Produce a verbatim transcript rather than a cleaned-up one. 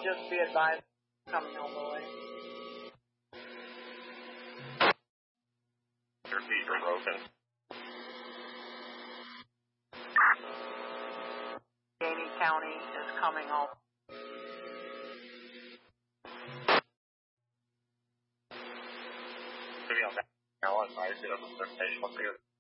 Just be advised, coming all the way. Your feet are broken. Gainey County is coming all. Maybe on that. Now, I see that the presentation up here.